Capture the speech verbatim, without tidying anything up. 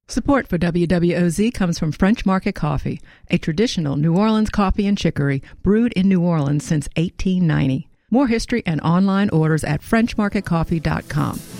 Support for W W O Z comes from French Market Coffee, a traditional New Orleans coffee and chicory brewed in New Orleans since eighteen ninety. More history and online orders at french market coffee dot com.